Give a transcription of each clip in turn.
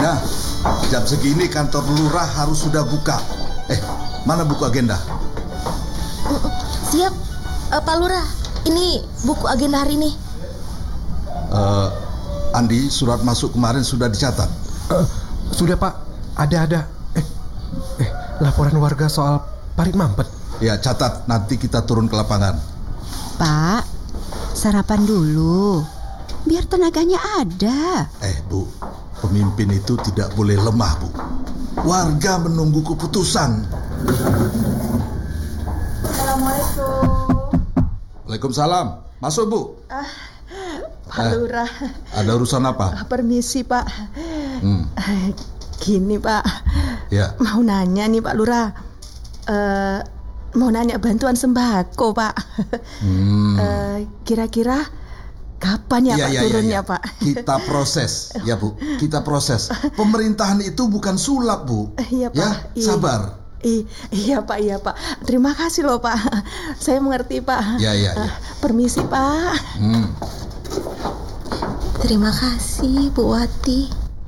Dina, jam segini kantor lurah harus sudah buka. Mana buku agenda? Siap, Pak Lurah. Ini buku agenda hari ini. Andi, surat masuk kemarin sudah dicatat? Sudah Pak, ada. Laporan warga soal parit mampet. Ya, catat, nanti kita turun ke lapangan. Pak, sarapan dulu, biar tenaganya ada. Bu, pemimpin itu tidak boleh lemah, Bu. Warga menunggu keputusan. Assalamualaikum. Waalaikumsalam. Masuk, Bu. Pak Lurah. Ada urusan apa? Permisi, Pak. Gini, Pak. Ya. Mau nanya nih, Pak Lurah. Mau nanya bantuan sembako, Pak. Kira-kira kapan ya, Pak, turunnya, Pak? Kita proses, ya, Bu. Kita proses. Pemerintahan itu bukan sulap, Bu. Iya, Pak. Ya, sabar. Iya, Pak. Terima kasih loh, Pak. Saya mengerti, Pak. Ya. Permisi, Pak. Terima kasih, Bu Wati.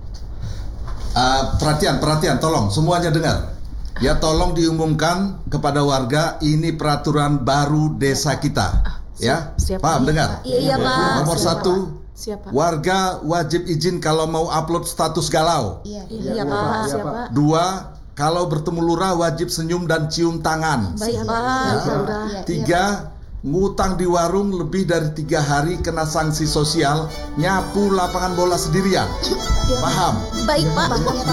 Perhatian, tolong semuanya dengar. Ya, tolong diumumkan kepada warga ini peraturan baru desa kita. Ya, siap, paham, Pak. dengar? Iya, Pak. Nomor Siap, 1, Siap, Pak. warga wajib izin kalau mau upload status galau. Iya, Pak. Siap, Pak. 2, kalau bertemu lurah wajib senyum dan cium tangan. Baik, Pak. 3, ngutang di warung lebih dari 3 hari kena sanksi sosial, nyapu lapangan bola sendirian. Paham? Baik, Pak.